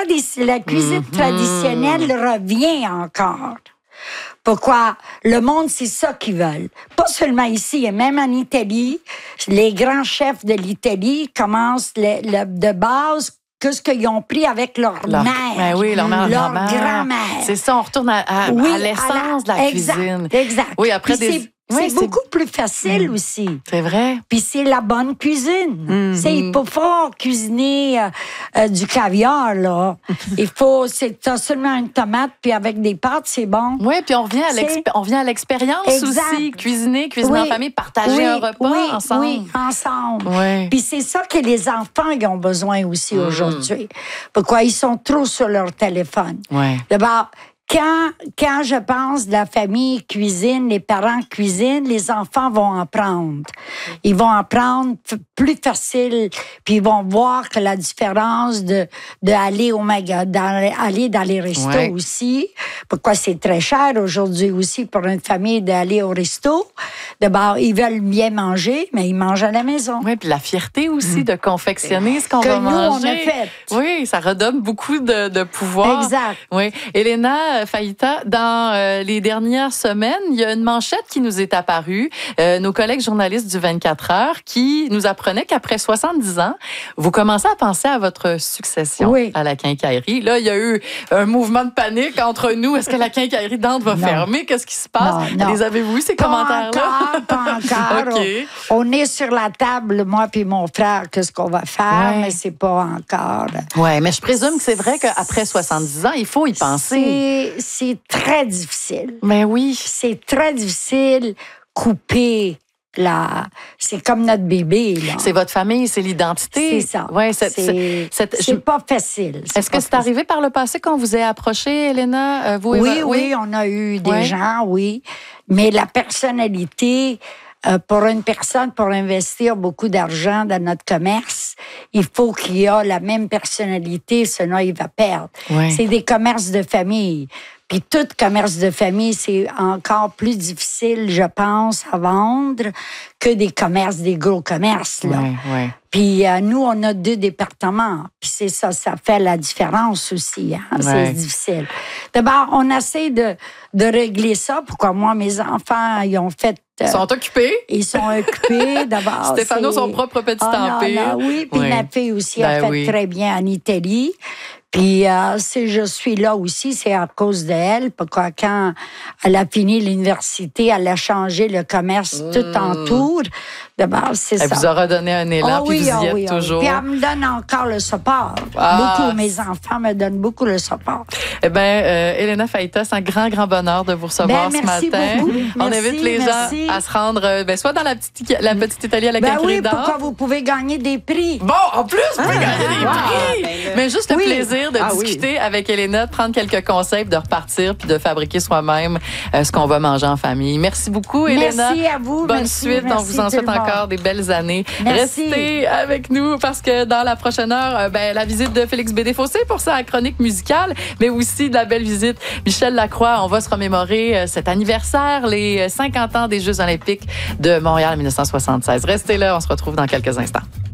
la cuisine traditionnelle revient encore. Pourquoi? Le monde, c'est ça qu'ils veulent. Pas seulement ici, et même en Italie, les grands chefs de l'Italie commencent de base que ce qu'ils ont pris avec leur mère. Ben oui, leur mère, leur grand-mère. C'est ça, on retourne à l'essence de la cuisine. Exact. Oui, après c'est beaucoup plus facile aussi. C'est vrai. Puis c'est la bonne cuisine. Il faut cuisiner du caviar, là. T'as seulement une tomate, puis avec des pâtes, c'est bon. Oui, puis on revient à l'expérience aussi. Cuisiner en famille, partager un repas ensemble. Oui, ensemble. Oui. Puis c'est ça que les enfants ils ont besoin aussi aujourd'hui. Pourquoi? Ils sont trop sur leur téléphone. Oui. D'abord, quand je pense de la famille cuisine, les parents cuisinent, les enfants vont apprendre. Ils vont apprendre plus facile, puis ils vont voir que la différence de aller au aller dans les restos aussi. Pourquoi c'est très cher aujourd'hui aussi pour une famille d'aller au resto. D'abord, ils veulent bien manger, mais ils mangent à la maison. Oui, puis la fierté aussi de confectionner ce qu'on va manger. Que nous, on a fait. Oui, ça redonne beaucoup de pouvoir. Exact. Oui. Elena Faïta, dans les dernières semaines, il y a une manchette qui nous est apparue. Nos collègues journalistes du 24 heures qui nous apprenaient qu'après 70 ans, vous commencez à penser à votre succession à la quincaillerie. Là, il y a eu un mouvement de panique entre nous. Est-ce que la quincaillerie d'Ante va fermer? Qu'est-ce qui se passe? Non. Les avez-vous eu, ces commentaires-là? Pas encore. Okay. On est sur la table, moi puis mon frère, qu'est-ce qu'on va faire, mais c'est pas encore. Oui, mais je présume que c'est vrai qu'après 70 ans, il faut y penser. C'est très difficile. Mais oui. C'est très difficile couper. C'est comme notre bébé. Là. C'est votre famille, c'est l'identité. C'est ça. Ouais, c'est pas facile. Est-ce que c'est arrivé par le passé qu'on vous ait approché, Elena? Oui, on a eu des gens, oui. Mais la personnalité, pour une personne, pour investir beaucoup d'argent dans notre commerce, il faut qu'il y ait la même personnalité, sinon il va perdre. Ouais. C'est des commerces de famille. Puis tout commerce de famille, c'est encore plus difficile, je pense, à vendre que des gros commerces, là. Ouais. Puis nous, on a 2 départements. Puis c'est ça fait la différence aussi. Hein? C'est difficile. D'abord, on essaie de régler ça. Pourquoi moi, mes enfants, ils ont fait... Ils sont occupés. Ils sont occupés d'abord. Stéphano, son propre petit empire. Oui, puis ma fille aussi a fait très bien en Italie. Puis si je suis là aussi, c'est à cause d'elle. Pourquoi quand elle a fini l'université, elle a changé le commerce tout en tour. D'abord, c'est ça. Elle vous aura donné un élan, puis vous y êtes toujours. Puis elle me donne encore le support. Beaucoup, mes enfants me donnent beaucoup le support. Eh bien, Elena Faïta, c'est un grand bonheur de vous recevoir ce matin. Beaucoup. On invite les gens à se rendre soit dans la petite Italie à la quincaillerie d'Ante. Pourquoi vous pouvez gagner des prix. Bon, en plus, vous pouvez gagner des prix. Mais juste le plaisir de discuter avec Elena, de prendre quelques conseils, de repartir puis de fabriquer soi-même ce qu'on va manger en famille. Merci beaucoup, Elena. Merci à vous. Bonne suite. On vous en souhaite encore des belles années. Merci. Restez avec nous parce que dans la prochaine heure, la visite de Félix Bédé-Fossé pour sa chronique musicale, mais aussi de la belle visite Michel Lacroix. On va se remémorer cet anniversaire, les 50 ans des Jeux olympiques de Montréal en 1976. Restez là, on se retrouve dans quelques instants.